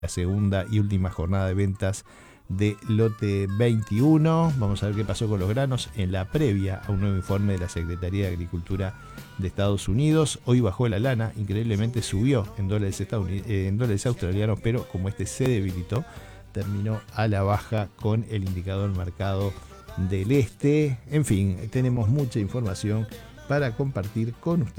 la segunda y última jornada de ventas de lote 21. Vamos a ver qué pasó con los granos en la previa a un nuevo informe de la Secretaría de Agricultura de Estados Unidos. Hoy bajó la lana, increíblemente subió en dólares australianos, pero como este se debilitó, terminó a la baja con el indicador marcado del este. En fin, tenemos mucha información para compartir con ustedes.